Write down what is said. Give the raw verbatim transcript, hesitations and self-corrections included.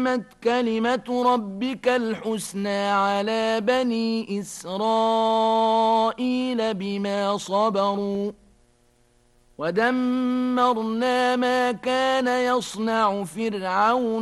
تمت كلمة ربك الحسنى على بني إسرائيل بما صبروا ودمرنا ما كان يصنع فرعون